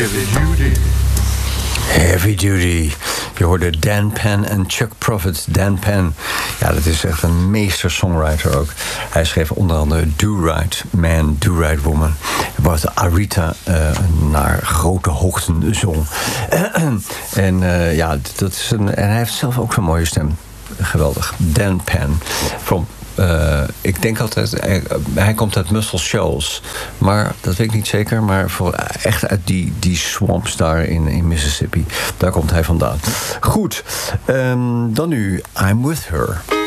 Heavy Duty. Je hoorde Dan Penn en Chuck Prophet. Dan Penn, ja, dat is echt een meester-songwriter ook. Hij schreef onder andere Do Right Man, Do Right Woman. Wat Aretha naar grote hoogten zong. En ja, dat is en hij heeft zelf ook zo'n mooie stem. Geweldig. Dan Penn. Ik denk altijd, hij komt uit Muscle Shoals. Maar dat weet ik niet zeker. Maar echt uit die swamps daar in Mississippi. Daar komt hij vandaan. Goed, dan nu I'm With Her.